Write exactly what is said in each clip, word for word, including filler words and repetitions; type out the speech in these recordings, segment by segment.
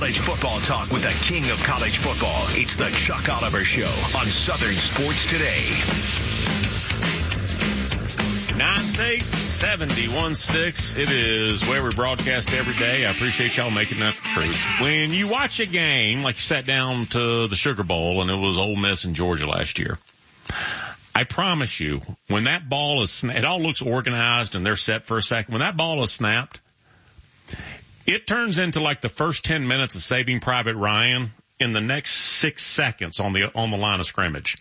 College football talk with the king of college football. It's the Chuck Oliver Show on Southern Sports Today. Nine states, seventy-one sticks. It is where we broadcast every day. I appreciate y'all making that the truth. When you watch a game, like you sat down to the Sugar Bowl and it was Ole Miss and Georgia last year, I promise you, when that ball is, it all looks organized and they're set for a second. When that ball is snapped, it turns into like the first ten minutes of Saving Private Ryan in the next six seconds on the, on the line of scrimmage.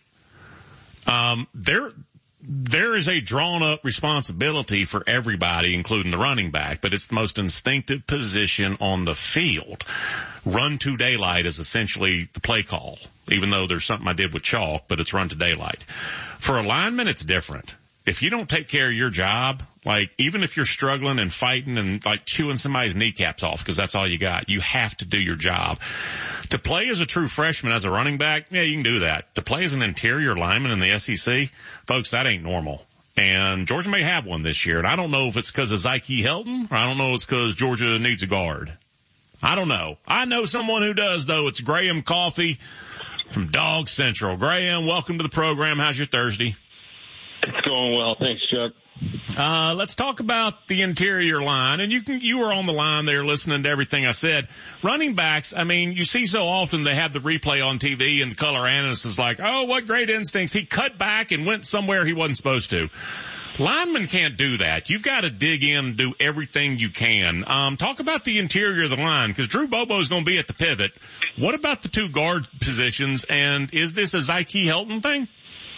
Um, there, there is a drawn up responsibility for everybody, including the running back, but it's the most instinctive position on the field. Run to daylight is essentially the play call, even though there's something I did with chalk, but it's run to daylight. For a lineman, it's different. If you don't take care of your job, like even if you're struggling and fighting and like chewing somebody's kneecaps off because that's all you got, you have to do your job. To play as a true freshman as a running back, yeah, you can do that. To play as an interior lineman in the S E C, folks, that ain't normal. And Georgia may have one this year. And I don't know if it's because of Zyke Helton or I don't know if it's because Georgia needs a guard. I don't know. I know someone who does, though. It's Graham Coffee from Dog Central. Graham, welcome to the program. How's your Thursday? It's going well. Thanks, Chuck. Uh, let's talk about the interior line. And you can, you were on the line there listening to everything I said. Running backs, I mean, you see so often they have the replay on T V and the color analyst is like, oh, what great instincts. He cut back and went somewhere he wasn't supposed to. Linemen can't do that. You've got to dig in and do everything you can. Um, talk about the interior of the line because Drew Bobo is going to be at the pivot. What about the two guard positions? And is this a Zyke Helton thing?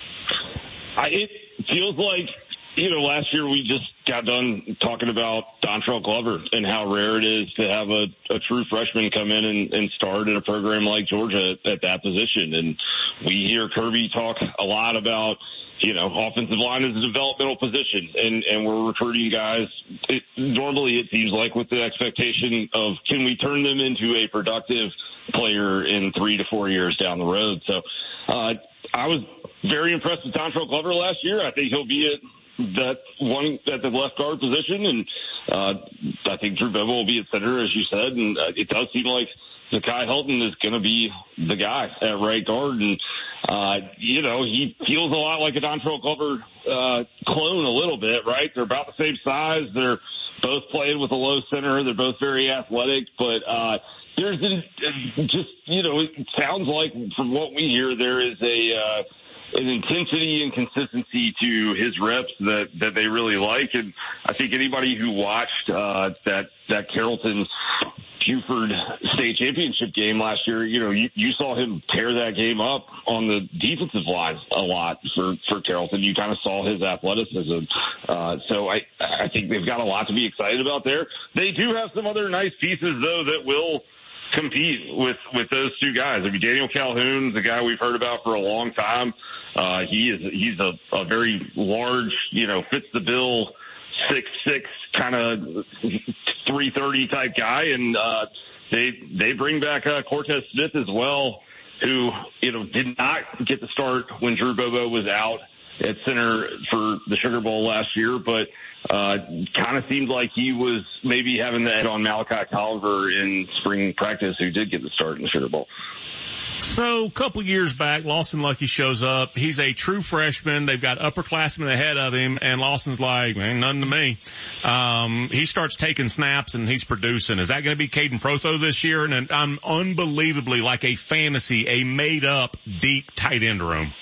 I, it feels like, you know, last year we just got done talking about Dontrell Glover and how rare it is to have a, a true freshman come in and, and start in a program like Georgia at, at that position. And we hear Kirby talk a lot about, you know, offensive line is a developmental position, and, and we're recruiting guys. It, normally it seems like with the expectation of can we turn them into a productive player in three to four years down the road. So uh, I was very impressed with Dontrell Glover last year. I think he'll be at that one at the left guard position, and uh, I think Drew Bevel will be at center, as you said, and uh, it does seem like Zyke Helton is going to be the guy at right guard, and uh, you know, he feels a lot like a Dontrell Glover uh, clone a little bit, right? They're about the same size. They're both playing with a low center. They're both very athletic, but uh, there's a, just, you know, it sounds like from what we hear, there is a uh, an intensity and consistency to his reps that, that they really like. And I think anybody who watched uh, that, that Carrollton Buford state championship game last year, you know, you, you saw him tear that game up on the defensive line a lot for, for Carrollton. You kind of saw his athleticism. Uh, so I, I think they've got a lot to be excited about there. They do have some other nice pieces, though, that will compete with, with those two guys. I mean, Daniel Calhoun's a guy we've heard about for a long time. Uh, he is, he's a, a very large, you know, fits the bill, six, six kind of three thirty type guy. And, uh, they, they bring back, uh, Cortez Smith as well, who, you know, did not get the start when Drew Bobo was out at center for the Sugar Bowl last year, but, uh, kind of seemed like he was maybe having the edge on Malachi Tolliver in spring practice, who did get the start in the Sugar Bowl. So a couple years back, Lawson Lucky shows up. He's a true freshman. They've got upperclassmen ahead of him, and Lawson's like, man, nothing to me. Um, he starts taking snaps, and he's producing. Is that going to be Caden Protho this year? And I'm unbelievably like a fantasy, a made-up, deep tight end room.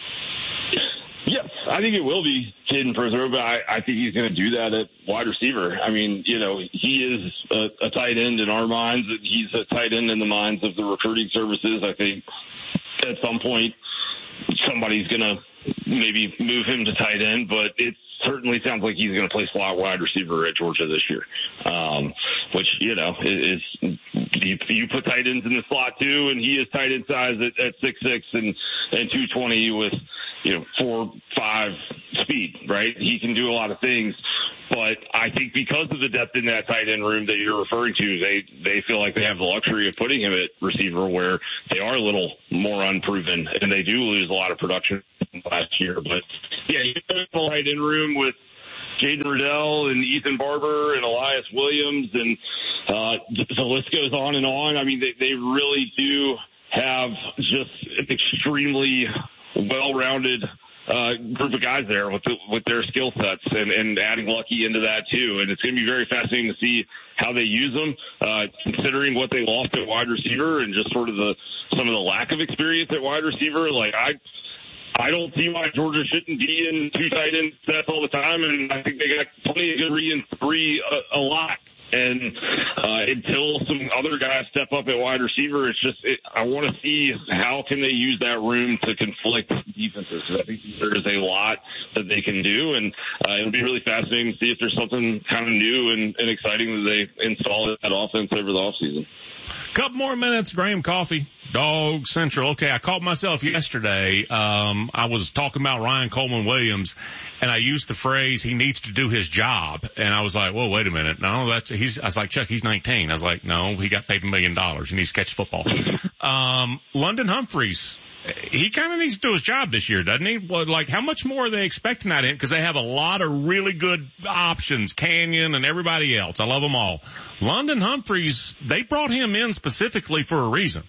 Yes, I think it will be Caden Protho, but I, I think he's going to do that at wide receiver. I mean, you know, he is a, a tight end in our minds. He's a tight end in the minds of the recruiting services. I think at some point somebody's going to maybe move him to tight end, but it certainly sounds like he's going to play slot wide receiver at Georgia this year, um, which, you know, is, is you, you put tight ends in the slot too, and he is tight end size at, at six six and, and two twenty with, you know, four, five speed, right? He can do a lot of things, but I think because of the depth in that tight end room that you're referring to, they, they feel like they have the luxury of putting him at receiver where they are a little more unproven and they do lose a lot of production last year. But yeah, you have a tight end room with Jaden Riddell and Ethan Barber and Elias Williams, and uh, the list goes on and on. I mean, they, they really do have just an extremely well-rounded uh, group of guys there with the, with their skill sets, and, and adding Lucky into that too. And it's going to be very fascinating to see how they use them, uh, considering what they lost at wide receiver and just sort of the some of the lack of experience at wide receiver. Like I. I don't see why Georgia shouldn't be in two tight end sets all the time, and I think they got plenty of good three and three a, a lot. And uh, until some other guys step up at wide receiver, it's just it, I want to see how can they use that room to conflict defenses. I think there is a lot that they can do, and uh, it'll be really fascinating to see if there's something kind of new and, and exciting that they install at that offense over the offseason. Couple more minutes, Graham Coffee, Dog Central. Okay, I caught myself yesterday. Um, I was talking about Ryan Coleman Williams, and I used the phrase he needs to do his job. And I was like, "Whoa, wait a minute! No, that's he's." I was like, "Chuck, he's nineteen." I was like, "No, he got paid a million dollars. He needs to catch football." um, London Humphreys. He kind of needs to do his job this year, doesn't he? Well, like, how much more are they expecting out of him? Because they have a lot of really good options, Canyon and everybody else. I love them all. London Humphreys, they brought him in specifically for a reason.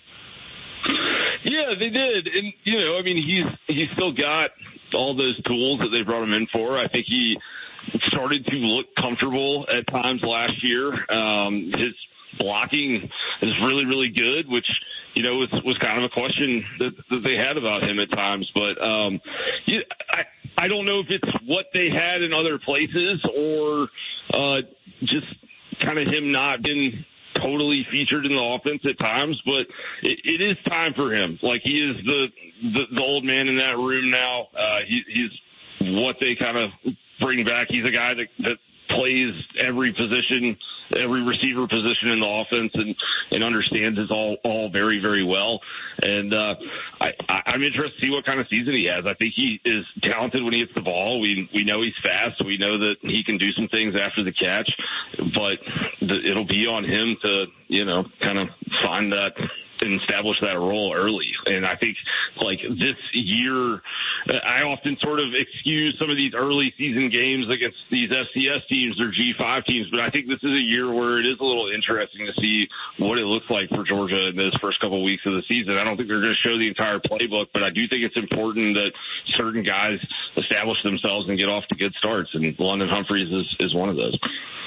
Yeah, they did. And, you know, I mean, he's he's still got all those tools that they brought him in for. I think he started to look comfortable at times last year. Um, his blocking is really, really good, which, you know, was, was kind of a question that, that they had about him at times. But um, yeah, I, I don't know if it's what they had in other places or uh, just kind of him not being totally featured in the offense at times, but it, it is time for him. Like, he is the, the, the old man in that room now. Uh, he, he's what they kind of bring back. He's a guy that, that plays every position, every receiver position in the offense, and, and understands it all, all very, very well. And uh, I, I'm interested to see what kind of season he has. I think he is talented when he hits the ball. We we know he's fast. We know that he can do some things after the catch, but the, it'll be on him to, you know, kind of find that and establish that role early. And I think, like, this year, I often sort of excuse some of these early season games against these F C S teams or G five teams, but I think this is a year where it is a little interesting to see what it looks like for Georgia in those first couple of weeks of the season. I don't think they're going to show the entire playbook, but I do think it's important that certain guys establish themselves and get off to good starts, and London Humphreys is, is one of those.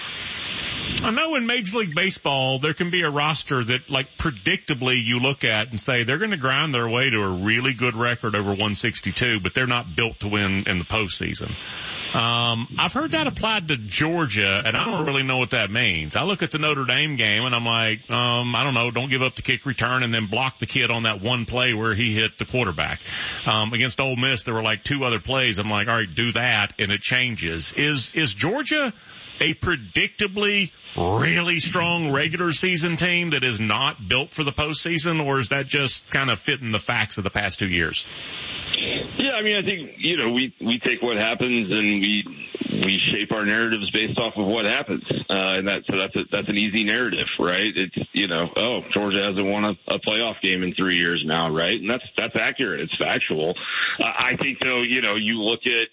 I know in Major League Baseball there can be a roster that, like, predictably you look at and say they're going to grind their way to a really good record over one sixty-two, but they're not built to win in the postseason. Um, I've heard that applied to Georgia, and I don't really know what that means. I look at the Notre Dame game, and I'm like, um, I don't know, don't give up the kick return and then block the kid on that one play where he hit the quarterback. Um, against Ole Miss, there were like two other plays. I'm like, all right, do that, and it changes. Is is Georgia a predictably really strong regular season team that is not built for the postseason, or is that just kind of fitting the facts of the past two years? Yeah, I mean, I think, you know, we, we take what happens and we we shape our narratives based off of what happens. Uh, and that, so that's a, that's an easy narrative, right? It's, you know, oh, Georgia hasn't won a, a playoff game in three years now, right? And that's, that's accurate. It's factual. Uh, I think, though, you know, you look at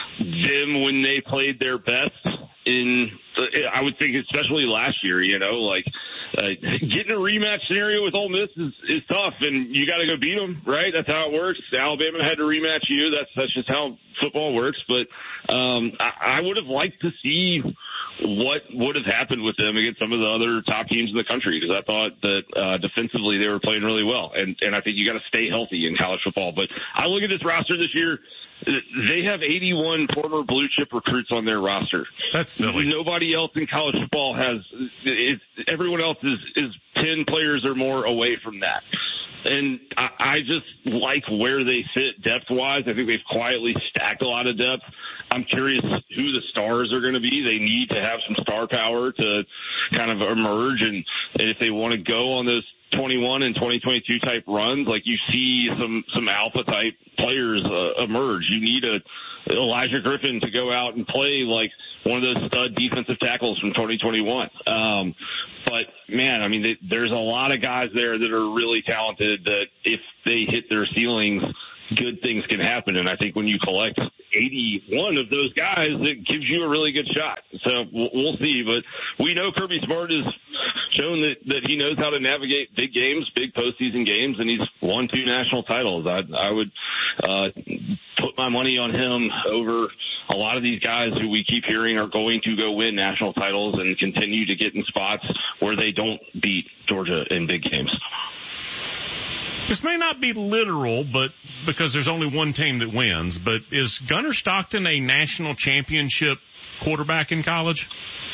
them when they played their best in, I would think especially last year, you know, like, uh, getting a rematch scenario with Ole Miss is, is tough, and you got to go beat them, right? That's how it works. Alabama had to rematch you. That's that's just how football works. But um, I, I would have liked to see what would have happened with them against some of the other top teams in the country, because I thought that uh, defensively they were playing really well, and and I think you got to stay healthy in college football. But I look at this roster this year. They have eighty-one former blue chip recruits on their roster. That's silly. Nobody else in college football has. It's, everyone else is, is ten players or more away from that. And I, I just like where they sit depth-wise. I think they've quietly stacked a lot of depth. I'm curious who the stars are going to be. They need to have some star power to kind of emerge. And, and if they want to go on those twenty-one and twenty twenty-two type runs, like you see some, some alpha type players uh, emerge. You need a Elijah Griffin to go out and play like one of those stud defensive tackles from twenty twenty-one. Um, but man, I mean, they, there's a lot of guys there that are really talented that if they hit their ceilings good things can happen. And I think when you collect eighty-one of those guys, it gives you a really good shot. So we'll see. But we know Kirby Smart has shown that, that he knows how to navigate big games, big postseason games, and he's won two national titles. I, I would uh, put my money on him over a lot of these guys who we keep hearing are going to go win national titles and continue to get in spots where they don't beat Georgia in big games. This may not be literal, but because there's only one team that wins, but is Gunnar Stockton a national championship quarterback in college?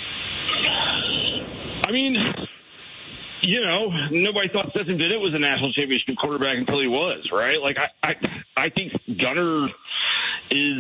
I mean, you know, nobody thought Stetson Bennett was a national championship quarterback until he was, right? Like, I, I, I think Gunnar is,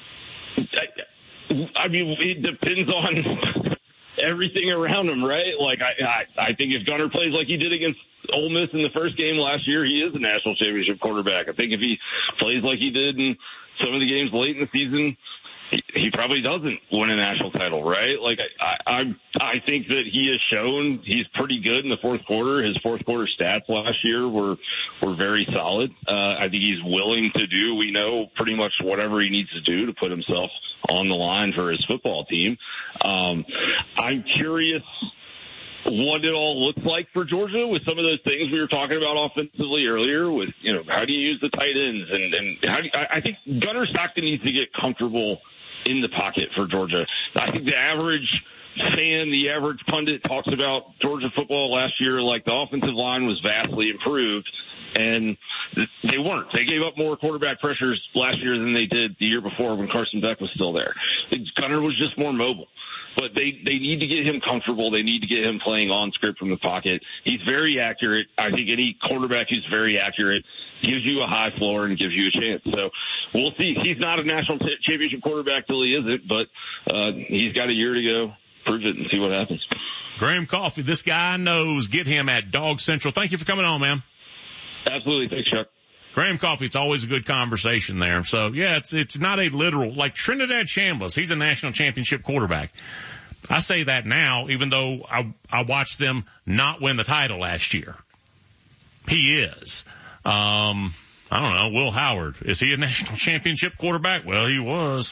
I, I mean, it depends on everything around him, right? Like, I, I, I think if Gunnar plays like he did against Ole Miss in the first game last year, he is a national championship quarterback. I think if he plays like he did in some of the games late in the season, he, he probably doesn't win a national title, right? Like, I, I, I think that he has shown he's pretty good in the fourth quarter. His fourth quarter stats last year were, were very solid. Uh, I think he's willing to do, we know pretty much whatever he needs to do to put himself on the line for his football team. Um, I'm curious what it all looks like for Georgia with some of those things we were talking about offensively earlier with, you know, how do you use the tight ends? And, and how do you, I, I think Gunnar Stockton needs to get comfortable in the pocket for Georgia. I think the average fan, the average pundit talks about Georgia football last year like the offensive line was vastly improved, and they weren't. They gave up more quarterback pressures last year than they did the year before when Carson Beck was still there. Gunnar was just more mobile. But they, they need to get him comfortable. They need to get him playing on script from the pocket. He's very accurate. I think any quarterback who's very accurate gives you a high floor and gives you a chance. So we'll see. He's not a national t- championship quarterback till he isn't, but uh, he's got a year to go. Prove it and see what happens. Graham Coffey, this guy knows. Get him at Dog Central. Thank you for coming on, man. Absolutely. Thanks, Chuck. Graham Coffey, it's always a good conversation there. So, yeah, it's it's not a literal, like Trinidad Chambliss, he's a national championship quarterback. I say that now, even though I, I watched them not win the title last year. He is. Um, I don't know, Will Howard, is he a national championship quarterback? Well, he was.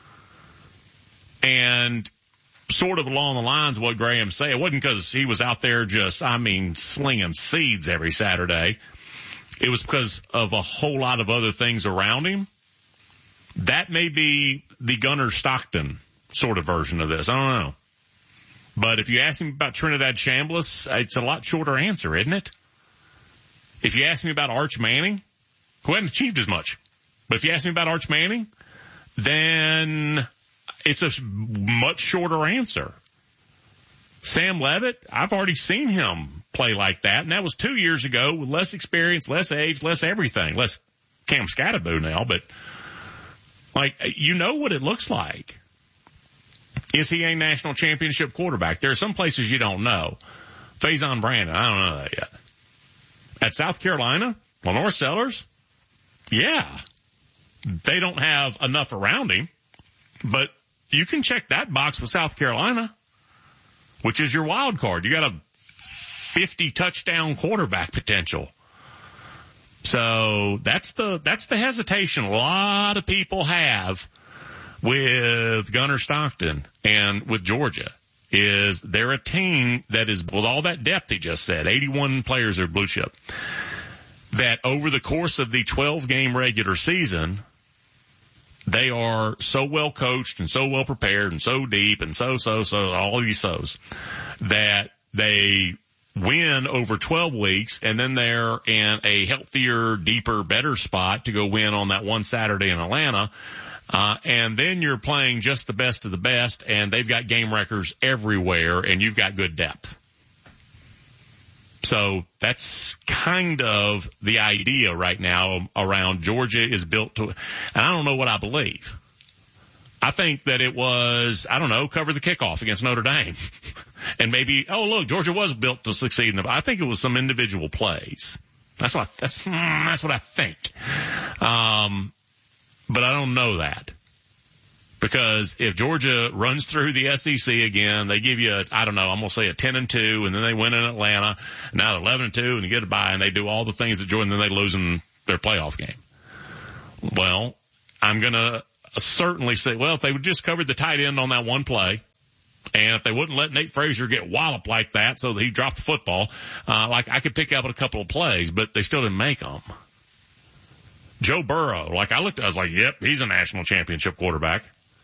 And sort of along the lines of what Graham said, it wasn't because he was out there just, I mean, slinging seeds every Saturday. It was because of a whole lot of other things around him. That may be the Gunnar Stockton sort of version of this. I don't know. But if you ask him about Trinidad Chambliss, it's a lot shorter answer, isn't it? If you ask me about Arch Manning, who hadn't achieved as much, but if you ask me about Arch Manning, then it's a much shorter answer. Sam Levitt, I've already seen him play like that, and that was two years ago with less experience, less age, less everything, less Cam Scatterbo now, but like, you know what it looks like. Is he a national championship quarterback? There are some places you don't know. Faison Brandon, I don't know that yet. At South Carolina, Lenore Sellers, yeah, they don't have enough around him, but you can check that box with South Carolina, which is your wild card. You got a fifty touchdown quarterback potential. So that's the, that's the hesitation a lot of people have with Gunnar Stockton and with Georgia, is they're a team that is, with all that depth he just said, eighty-one players are blue chip, that over the course of the twelve game regular season, they are so well coached and so well prepared and so deep and so, so, so, all of these so's, that they win over twelve weeks, and then they're in a healthier, deeper, better spot to go win on that one Saturday in Atlanta. Uh, and then you're playing just the best of the best, and they've got game records everywhere, and you've got good depth. So that's kind of the idea right now around Georgia is built to, and I don't know what I believe. I think that it was, I don't know, cover the kickoff against Notre Dame. And maybe, oh, look, Georgia was built to succeed. I think it was some individual plays. That's what, that's, that's what I think. Um, but I don't know that. Because if Georgia runs through the S E C again, they give you, a, I don't know, I'm going to say a ten and two, and then they win in Atlanta, and now they're eleven and two, and you get a bye, and they do all the things that Georgia, and then they lose in their playoff game. Well, I'm going to certainly say, well, if they would just covered the tight end on that one play, and if they wouldn't let Nate Frazier get walloped like that so that he dropped the football, uh, like I could pick up a couple of plays, but they still didn't make them. Joe Burrow, like I looked, I was like, yep, he's a national championship quarterback.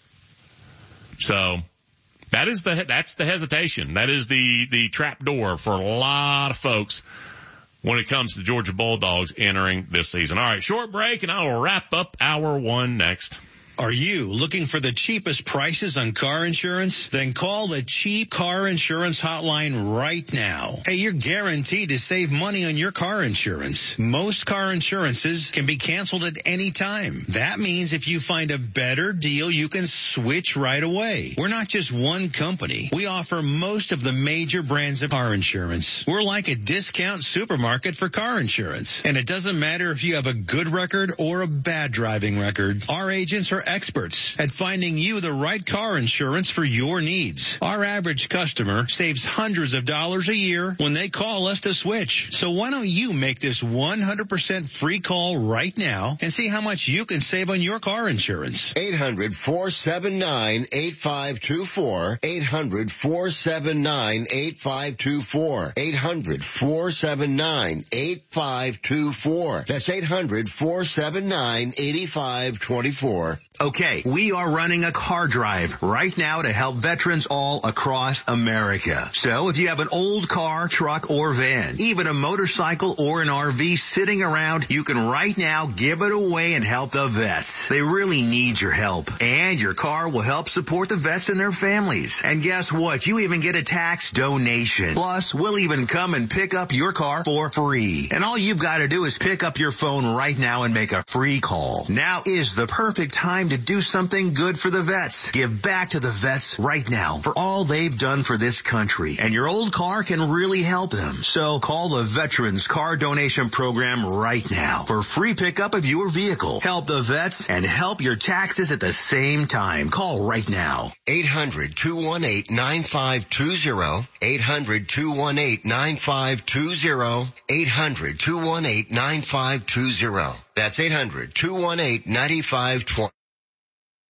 So that is the, that's the hesitation. That is the, the trap door for a lot of folks when it comes to Georgia Bulldogs entering this season. All right, short break, and I will wrap up hour one next. Are you looking for the cheapest prices on car insurance? Then call the Cheap Car Insurance Hotline right now. Hey, you're guaranteed to save money on your car insurance. Most car insurances can be canceled at any time. That means if you find a better deal, you can switch right away. We're not just one company. We offer most of the major brands of car insurance. We're like a discount supermarket for car insurance. And it doesn't matter if you have a good record or a bad driving record. Our agents are experts at finding you the right car insurance for your needs. Our average customer saves hundreds of dollars a year when they call us to switch. So why don't you make this one hundred percent free call right now and see how much you can save on your car insurance? eight hundred, four seven nine, eight five two four. eight hundred, four seven nine, eight five two four. eight hundred, four seven nine, eight five two four. That's eight hundred, four seven nine, eight five two four. Okay, we are running a car drive right now to help veterans all across America. So if you have an old car, truck, or van, even a motorcycle or an R V sitting around, you can right now give it away and help the vets. They really need your help. And your car will help support the vets and their families. And guess what? You even get a tax donation. Plus, we'll even come and pick up your car for free. And all you've got to do is pick up your phone right now and make a free call. Now is the perfect time to do something good for the vets. Give back to the vets right now for all they've done for this country. And your old car can really help them. So call the Veterans Car Donation Program right now for free pickup of your vehicle. Help the vets and help your taxes at the same time. Call right now. eight hundred, two one eight, nine five two zero. eight hundred, two one eight, nine five two zero. eight hundred, two one eight, nine five two zero. That's eight hundred, two one eight, nine five two zero.